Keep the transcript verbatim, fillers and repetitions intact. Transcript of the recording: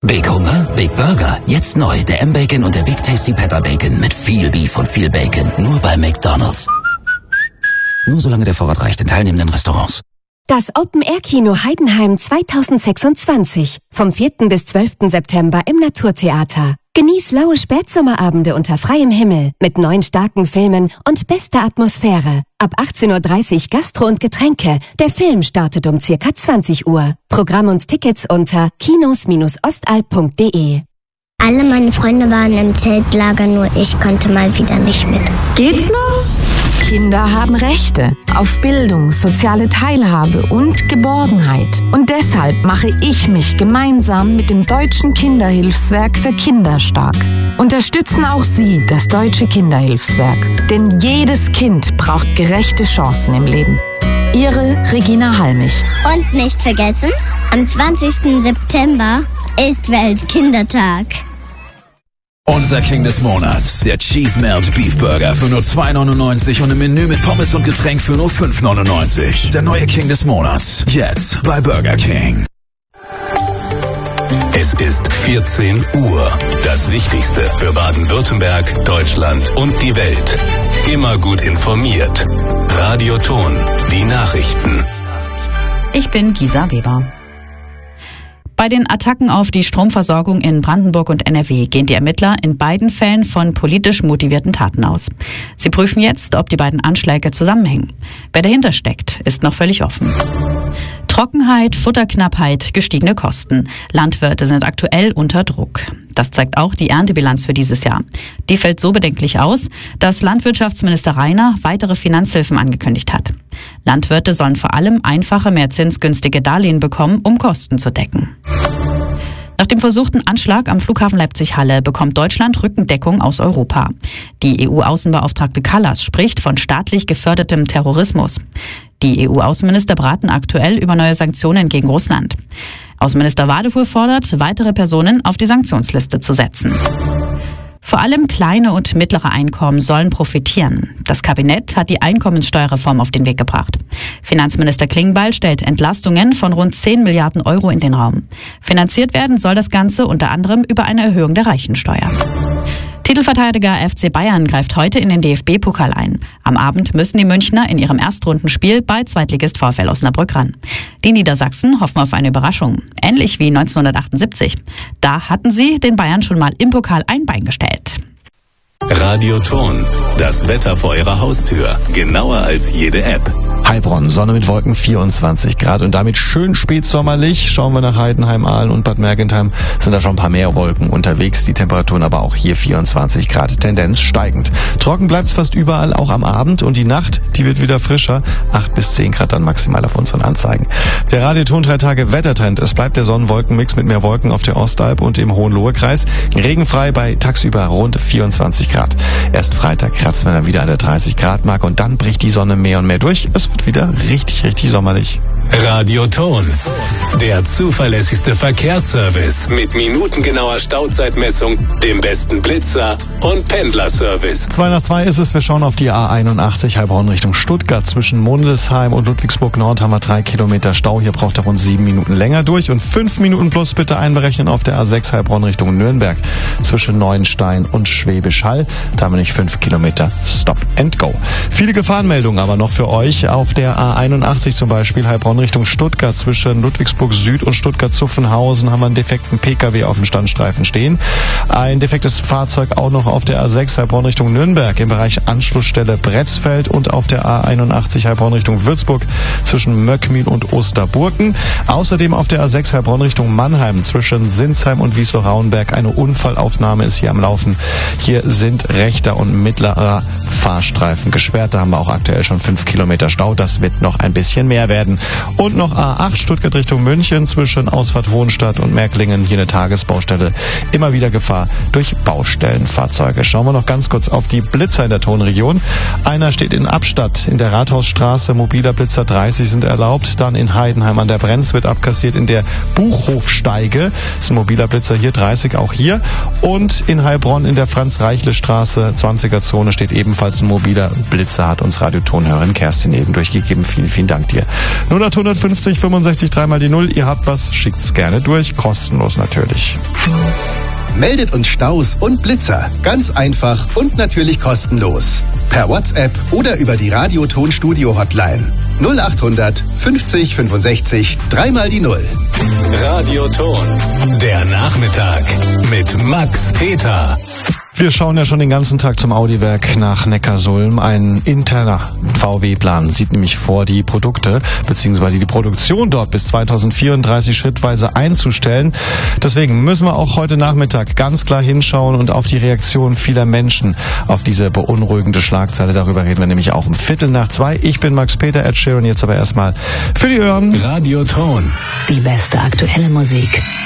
Big Hunger? Big Burger. Jetzt neu. Der M-Bacon und der Big Tasty Pepper Bacon. Mit viel Beef und viel Bacon. Nur bei McDonald's. Nur solange der Vorrat reicht in teilnehmenden Restaurants. Das Open-Air-Kino Heidenheim zweitausendsechsundzwanzig. Vom vierten bis zwölften September im Naturtheater. Genieß laue Spätsommerabende unter freiem Himmel mit neun starken Filmen und bester Atmosphäre. Ab achtzehn Uhr dreißig Gastro und Getränke. Der Film startet um circa zwanzig Uhr. Programm und Tickets unter kinos ostalb punkt de. Alle meine Freunde waren im Zeltlager, nur ich konnte mal wieder nicht mit. Geht's noch? Kinder haben Rechte auf Bildung, soziale Teilhabe und Geborgenheit. Und deshalb mache ich mich gemeinsam mit dem Deutschen Kinderhilfswerk für Kinder stark. Unterstützen auch Sie das Deutsche Kinderhilfswerk. Denn jedes Kind braucht gerechte Chancen im Leben. Ihre Regina Halmich. Und nicht vergessen, am zwanzigsten September ist Weltkindertag. Unser King des Monats, der Cheese Melt Beef Burger für nur zwei neunundneunzig und ein Menü mit Pommes und Getränk für nur fünf neunundneunzig. Der neue King des Monats, jetzt bei Burger King. Es ist vierzehn Uhr. Das Wichtigste für Baden-Württemberg, Deutschland und die Welt. Immer gut informiert. Radio Ton, die Nachrichten. Ich bin Gisa Weber. Bei den Attacken auf die Stromversorgung in Brandenburg und N R W gehen die Ermittler in beiden Fällen von politisch motivierten Taten aus. Sie prüfen jetzt, ob die beiden Anschläge zusammenhängen. Wer dahinter steckt, ist noch völlig offen. Trockenheit, Futterknappheit, gestiegene Kosten. Landwirte sind aktuell unter Druck. Das zeigt auch die Erntebilanz für dieses Jahr. Die fällt so bedenklich aus, dass Landwirtschaftsminister Rainer weitere Finanzhilfen angekündigt hat. Landwirte sollen vor allem einfache, mehr zinsgünstige Darlehen bekommen, um Kosten zu decken. Nach dem versuchten Anschlag am Flughafen Leipzig-Halle bekommt Deutschland Rückendeckung aus Europa. Die E U-Außenbeauftragte Kallas spricht von staatlich gefördertem Terrorismus. Die E U-Außenminister beraten aktuell über neue Sanktionen gegen Russland. Außenminister Wadefuhl fordert, weitere Personen auf die Sanktionsliste zu setzen. Vor allem kleine und mittlere Einkommen sollen profitieren. Das Kabinett hat die Einkommenssteuerreform auf den Weg gebracht. Finanzminister Klingbeil stellt Entlastungen von rund zehn Milliarden Euro in den Raum. Finanziert werden soll das Ganze unter anderem über eine Erhöhung der Reichensteuer. Titelverteidiger F C Bayern greift heute in den D F B-Pokal ein. Am Abend müssen die Münchner in ihrem Erstrundenspiel bei Zweitligist VfL Osnabrück ran. Die Niedersachsen hoffen auf eine Überraschung. Ähnlich wie neunzehnhundertachtundsiebzig. Da hatten sie den Bayern schon mal im Pokal ein Bein gestellt. Radio Ton, das Wetter vor Ihrer Haustür. Genauer als jede App. Heilbronn, Sonne mit Wolken, vierundzwanzig Grad und damit schön spätsommerlich. Schauen wir nach Heidenheim, Aalen und Bad Mergentheim, sind da schon ein paar mehr Wolken unterwegs. Die Temperaturen aber auch hier vierundzwanzig Grad, Tendenz steigend. Trocken bleibt's fast überall, auch am Abend, und die Nacht, die wird wieder frischer. acht bis zehn Grad dann maximal auf unseren Anzeigen. Der Radioton drei Tage Wettertrend. Es bleibt der Sonnenwolkenmix mit mehr Wolken auf der Ostalb und im Hohenlohe-Kreis. Regenfrei bei tagsüber rund vierundzwanzig Grad. Erst Freitag kratzen wir dann wieder an der dreißig Grad Marke und dann bricht die Sonne mehr und mehr durch. Es wird wieder richtig, richtig sommerlich. Radio Ton, der zuverlässigste Verkehrsservice mit minutengenauer Stauzeitmessung, dem besten Blitzer und Pendlerservice. zwei nach zwei ist es, wir schauen auf die A einundachtzig Heilbronn Richtung Stuttgart. Zwischen Mundelsheim und Ludwigsburg Nord haben wir drei Kilometer Stau. Hier braucht er rund sieben Minuten länger durch und fünf Minuten plus bitte einberechnen auf der A sechs Heilbronn Richtung Nürnberg. Zwischen Neuenstein und Schwäbisch Hall. Da haben wir nicht fünf Kilometer Stop and Go. Viele Gefahrenmeldungen aber noch für euch auf der A einundachtzig, zum Beispiel Heilbronn Richtung Stuttgart. Zwischen Ludwigsburg Süd und Stuttgart-Zuffenhausen haben wir einen defekten Pkw auf dem Standstreifen stehen. Ein defektes Fahrzeug auch noch auf der A sechs Heilbronn Richtung Nürnberg im Bereich Anschlussstelle Bretzfeld und auf der A einundachtzig Heilbronn Richtung Würzburg zwischen Möckmühl und Osterburken. Außerdem auf der A sechs Heilbronn Richtung Mannheim zwischen Sinsheim und Wiesloch-Rauenberg. Eine Unfallaufnahme ist hier am Laufen. Hier sind rechter und mittlerer Fahrstreifen gesperrt. Da haben wir auch aktuell schon fünf Kilometer Stau. Das wird noch ein bisschen mehr werden. Und noch A acht Stuttgart Richtung München zwischen Ausfahrt Hohenstadt und Märklingen. Hier eine Tagesbaustelle. Immer wieder Gefahr durch Baustellenfahrzeuge. Schauen wir noch ganz kurz auf die Blitzer in der Tonregion. Einer steht in Abstatt in der Rathausstraße. Mobiler Blitzer dreißig sind erlaubt. Dann in Heidenheim an der Brenz wird abkassiert in der Buchhofsteige. Das ist ein mobiler Blitzer hier, dreißig auch hier. Und in Heilbronn in der Franz-Reichle-Straße, zwanziger Zone, steht ebenfalls ein mobiler Blitzer, hat uns Radiotonhörerin Kerstin eben durchgegeben. Vielen, vielen Dank dir. Nur der hundertfünfzig fünfundsechzig dreimal die Null. Ihr habt was, schickt's gerne durch. Kostenlos natürlich. Meldet uns Staus und Blitzer. Ganz einfach und natürlich kostenlos. Per WhatsApp oder über die Radioton-Studio-Hotline. null acht hundert fünfzig fünfundsechzig dreimal die Null. Radioton. Der Nachmittag mit Max Peter. Wir schauen ja schon den ganzen Tag zum Audiwerk nach Neckarsulm. Ein interner V W-Plan sieht nämlich vor, die Produkte bzw. die Produktion dort bis zweitausendvierunddreißig schrittweise einzustellen. Deswegen müssen wir auch heute Nachmittag ganz klar hinschauen und auf die Reaktion vieler Menschen auf diese beunruhigende Schlagzeile. Darüber reden wir nämlich auch um Viertel nach zwei. Ich bin Max Peter, Ed Sheeran, jetzt aber erstmal für die Ohren. Radioton. Die beste aktuelle Musik